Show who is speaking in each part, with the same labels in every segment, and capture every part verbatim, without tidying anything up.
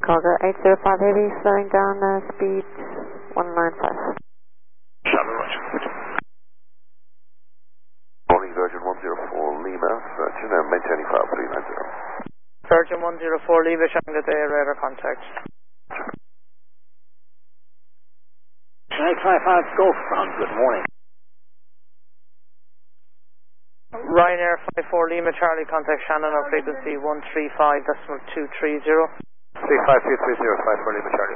Speaker 1: Cargo eight zero five Heavy, slowing down, uh, speed one nine five.
Speaker 2: Shallow, Roger.
Speaker 3: Morning, Virgin one zero four Lima, Virgin, and maintaining file three nine zero.
Speaker 4: Virgin one zero four Lima, showing that they are radar contact.
Speaker 5: eight five five Golf ground, good morning.
Speaker 4: Ryanair five four Lima, Charlie, contact Shannon on frequency one three five decimal two three zero.
Speaker 2: three five two three zero, five four Lima, Charlie.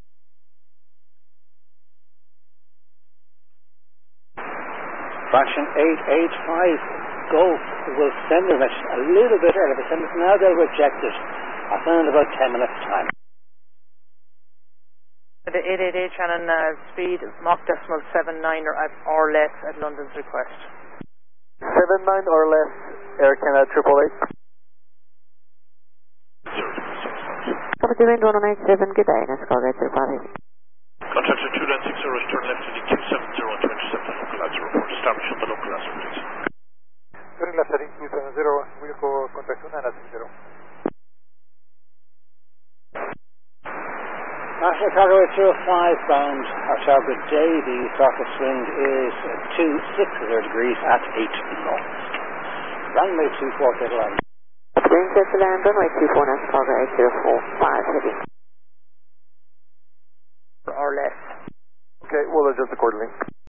Speaker 5: Fraction eight eight five Golf will send a message a little bit early, but send it now, they'll reject it. I'll send it about ten minutes time.
Speaker 4: The eight eight eight Shannon, uh, speed Mach decimal seven nine or, at, or less at London's request.
Speaker 3: seven nine or less, Air Canada triple eight.
Speaker 1: Copy to wind one one eight seven, good day, next cargo eight zero five Heavy.
Speaker 2: Contractor two nine six zero, turn left to the two seven zero and twenty-seven, local answer report. Establish on the local answer, please.
Speaker 6: Turning left heading two seven zero, vehicle contact two nine zero.
Speaker 5: National Cargo eight zero five bound, our target day, the surface wind is two six zero degrees at eight knots. Runway two four to land.
Speaker 1: Green to land, runway two four, next cargo eight zero four five Heavy.
Speaker 4: Or less.
Speaker 3: Okay, we'll adjust accordingly.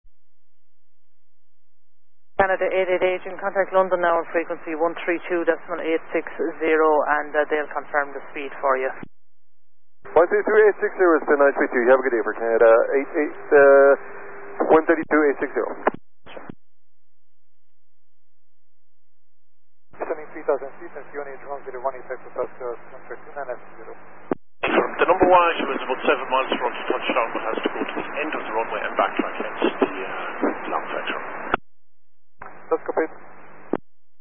Speaker 4: Canada eight eight eight, in contact London now on frequency one three two decimal eight six zero, and uh, they'll confirm the speed for you.
Speaker 3: one two two eight six zero has been nice to meet you. You have a good day for Canada. eight eight, uh, one three two eight six zero.
Speaker 6: Sending three thousand feet and C one eight one zero one eight five plus uh, contract two nine zero.
Speaker 2: The number one item is about seven miles from to touchdown, but has to go to the end of the runway and backtrack, hence the uh, long vector.
Speaker 6: That's complete.